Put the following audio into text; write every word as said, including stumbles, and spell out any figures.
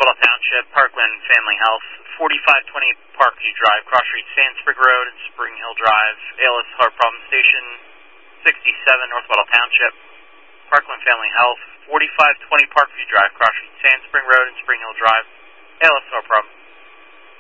Bottle Township, Parkland Family Health, forty-five twenty Parkview Drive, Cross Street, Sand Spring Road, and Spring Hill Drive, A L S Heart Problem Station, sixty-seven North Bottle Township, Parkland Family Health, forty-five twenty Parkview Drive, Cross Street, Sand Spring Road, and Spring Hill Drive, A L S Heart Problem.